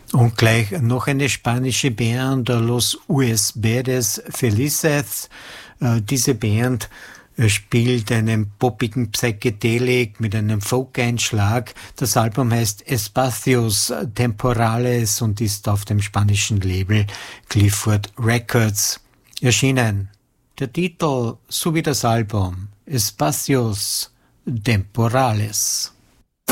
Und gleich noch eine spanische Band, Los USBs Felices. Diese Band spielt einen poppigen Psychedelic mit einem Folk-Einschlag. Das Album heißt Espacios Temporales und ist auf dem spanischen Label Clifford Records erschienen. Der Titel sowie das Album Espacios Temporales.